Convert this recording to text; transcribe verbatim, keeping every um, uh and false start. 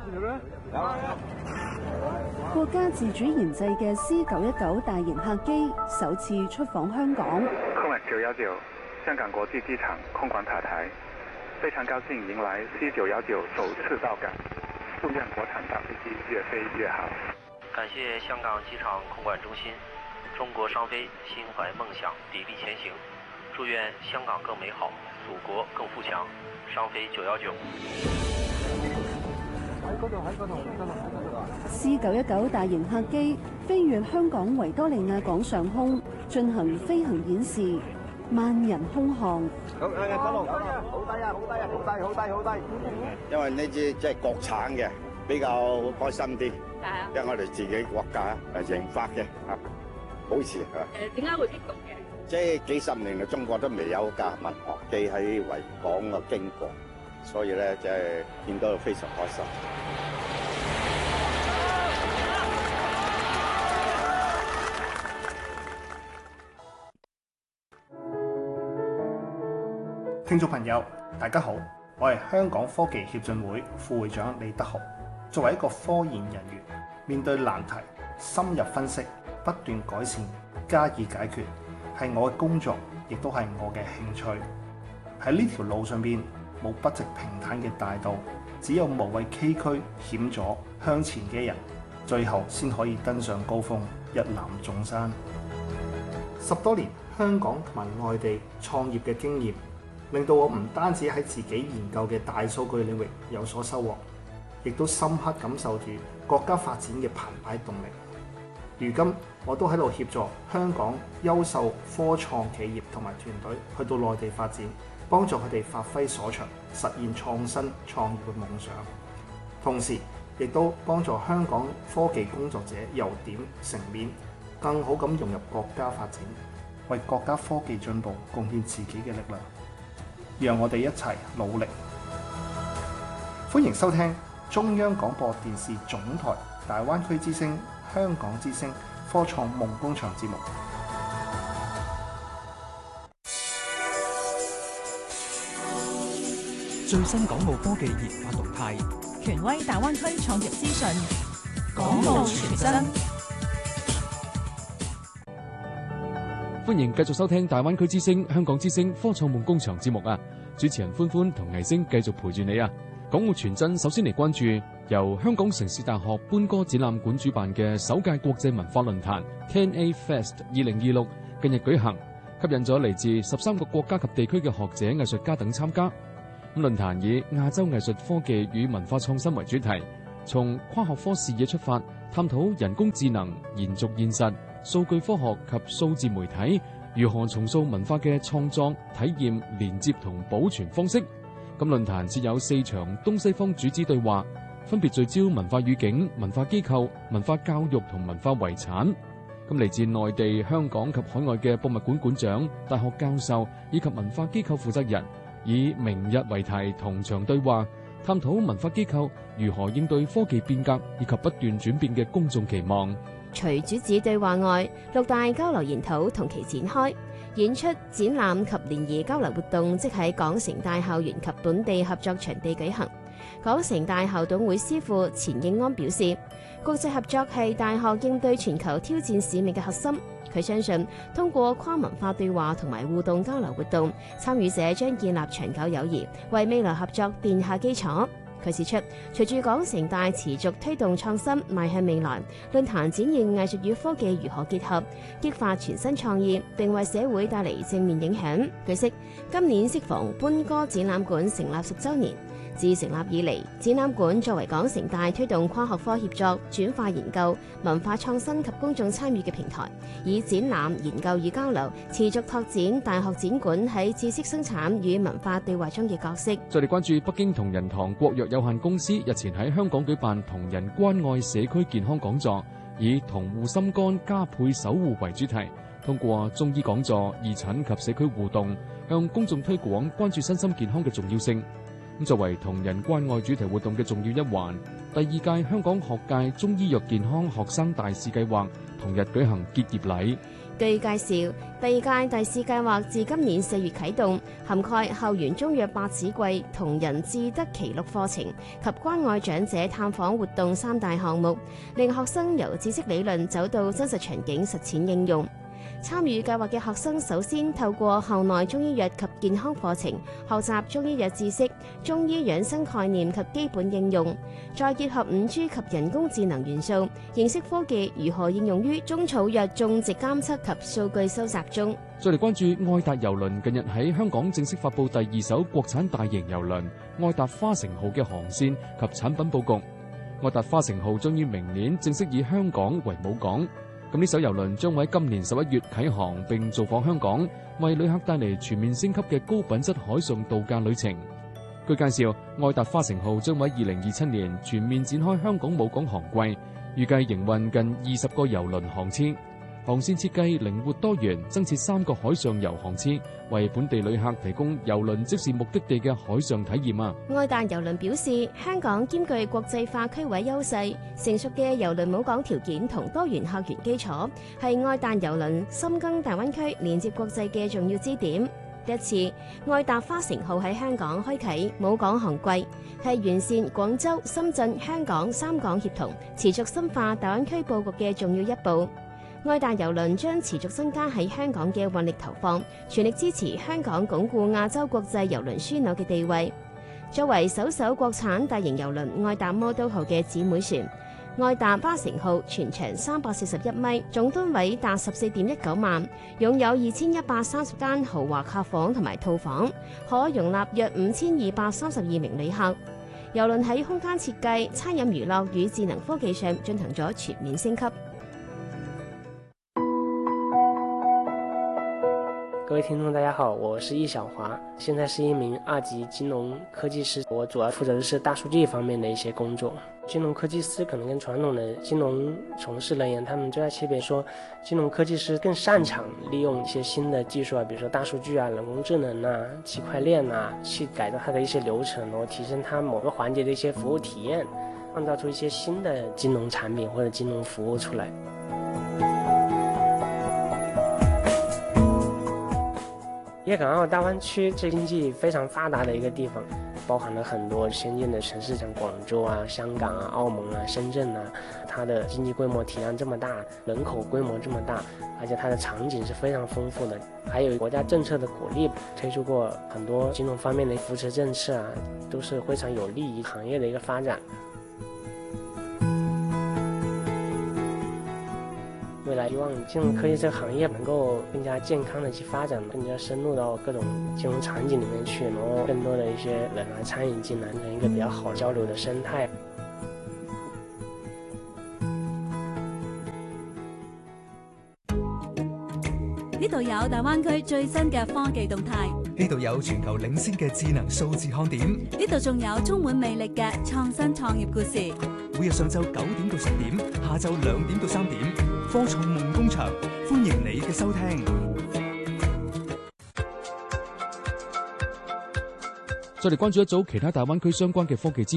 國家自主研製嘅 C 九一九大型客機首次出訪香港。 空管九一九香港國際機場空管塔台，非常高興迎來 C 九一九首次到港，祝願國產大飛機越飛越好。 感謝香港機場空管中心，中國商飛心懷夢想，砥礪前行。祝願香港更美好，祖國更富強。商飛九一九。 C 九一九大型客機飛越香港維多利亞港上空，進行飛行演示，萬人空巷。 好，好低啊，好低啊，好低啊，好低，好低，好低。因為呢支即係國產嘅，比較開心啲。因為我哋自己國家誒研發嘅啊，好似啊。 誒點解會激動嘅？ 即係幾十年嚟，中國都未有架民航機喺維港嘅經過，所以咧即係見到非常開心。 聽眾朋友，大家好，我係香港科技協進會副會長李德豪。作為一個科研人員，面對難題，深入分析，不斷改善，加以解決，係我嘅工作，亦都係我嘅興趣。喺呢條路上邊，冇不直平坦嘅大道，只有無畏崎嶇險阻向前嘅人，最後先可以登上高峰，一覽眾山。十多年香港同埋外地創業嘅經驗，令到我唔單止喺自己研究嘅大數據領域有所收穫，亦都深刻感受住國家發展嘅澎湃動力。如今我都喺度協助香港優秀科創企業同埋團隊去到內地發展，幫助佢哋發揮所長，實現創新創業嘅夢想。同時亦都幫助香港科技工作者由點成面，更好咁融入國家發展，為國家科技進步貢獻自己嘅力量。讓我哋一齊努力。歡迎收聽中央廣播電視總台大灣區之聲、香港之聲科創夢工場節目。 最新港澳科技研發動態， 權威大灣區創業資訊， 港澳傳真。 歡迎繼續收聽大灣區之聲、香港之聲科創夢工場節目啊！主持人歡歡同藝星繼續陪住你啊！港澳傳真首先嚟關注由香港城市大學搬歌展覽館主辦嘅首屆國際文化論壇 ten A Fest 二零二六近日舉行，吸引咗嚟自十三個國家及地區嘅學者、藝術家等參加。咁論壇以亞洲藝術科技與文化創新為主題，從跨學科視野出發，探討人工智能、延續現實、數據科學及數字媒體如何重塑文化嘅創作、體驗、連接同保存方式。咁論壇設有四場東西方主旨對話，分別聚焦文化語境、文化機構、文化教育同文化遺產。咁嚟自內地、香港及海外嘅博物館館長、大學教授以及文化機構負責人，以明日為題同場對話，探討文化機構如何應對科技變革以及不斷轉變嘅公眾期望。 除主旨對話外，六大交流研討同期展開，演出、展覽及聯誼交流活動即喺港城大校園及本地合作場地舉行。港城大校董會師傅錢應安表示，國際合作係大學應對全球挑戰使命嘅核心。佢相信通過跨文化對話同埋互動交流活動，參與者將建立長久友誼，為未來合作奠下基礎。佢指出，隨住港城大持續推動創新邁向未來，論壇展現藝術與科技如何結合，激發全新創意，並為社會帶嚟正面影響。據悉，今年適逢搬歌展覽館成立十週年。自成立以嚟，展覽館作為港城大推動跨學科協作、轉化研究、文化創新及公眾參與嘅平台，以展覽、研究與交流，持續拓展大學展館喺知識生產與文化對話中嘅角色。 再嚟關注北京同仁堂國藥有限公司日前喺香港舉辦同仁關愛社區健康講座，以同護心肝加倍守護為主題，通過中醫講座、義診及社區互動，向公眾推廣關注身心健康嘅重要性。咁作為同仁關愛主題活動嘅重要一環，第二屆香港學界中醫藥健康學生大使計劃同日舉行結業禮。 據介紹，第二屆第四計劃自今年四月啟動，涵蓋校園中約八子貴同人智德奇錄課程及關愛長者探訪活動三大項目，令學生由知識理論走到真實場景實踐應用。參與計劃嘅學生首先透過校內中醫藥及健康課程學習中醫藥知識、中醫養生概念及基本應用，再結合五 G 及人工智能元素，認識科技如何應用於中草藥種植監測及數據收集中。 再嚟關注愛達郵輪近日喺香港正式發布第二艘國產大型郵輪愛達花城號嘅航線及產品佈局。愛達花城號將於明年正式以香港為母港。咁呢艘郵輪將會喺今年十一月啟航並造訪香港，為旅客帶嚟全面升級嘅高品質海上度假旅程。據介紹，愛達花城號將會喺二零二七年全面展開香港母港航季，預計營運近二十個郵輪航次。航線設計靈活多元，增設三個海上遊航次，為本地旅客提供郵輪即是目的地嘅海上體驗啊！ 愛達郵輪表示，香港兼具國際化區位優勢，成熟嘅郵輪母港條件同多元客源基礎，係愛達郵輪深耕大灣區、連接國際嘅重要支點。一次，愛達花城號喺香港開啟母港航季，係完善廣州、深圳、香港三港協同，持續深化大灣區佈局嘅重要一步。愛達郵輪將持續增加喺香港嘅運力投放，全力支持香港鞏固亞洲國際郵輪樞紐嘅地位。作為首艘國產大型郵輪愛達魔都號嘅姊妹船，愛達花城號全長三百四十一米，總噸位達十四點一九萬，擁有二千一百三十間豪華客房同埋套房，可容納約五千二百三十二名旅客。郵輪喺空間設計、餐飲娛樂與智能科技上進行咗全面升級。 各位聽眾大家好，我是易小華，現在是一名二級金融科技師，我主要負責的是大數據方面的一些工作。金融科技師可能跟傳統的金融從事人員，他們最大區別說，金融科技師更擅長利用一些新的技術啊，比如說大數據啊、人工智能啊、區塊鏈啊，去改造它的一些流程，然後提升它某個環節的一些服務體驗，創造出一些新的金融產品或者金融服務出來。粵港澳大灣區是經濟非常發達的一個地方，包含了很多先進的城市，像廣州啊、香港啊、澳門啊、深圳啊，它的經濟規模體量這麼大，人口規模這麼大，而且它的場景是非常豐富的，還有國家政策的鼓勵，推出過很多金融方面的扶持政策啊，都是非常有利於行業的一個發展。未來希望金融科技這個行業能夠更加健康的去發展，更加深入到各種金融場景裡面去，然後更多的一些人來參與進來，成一個比較好交流的生態。 呢度有大灣區最新嘅科技動態， 呢度有全球領先嘅智能數字看點， 呢度仲有充滿魅力嘅創新創業故事。 每日上晝九點到十點，下晝兩點到三點，科創夢工場，歡迎你嘅收聽。 再嚟關注一組其他大灣區相關嘅科技資訊。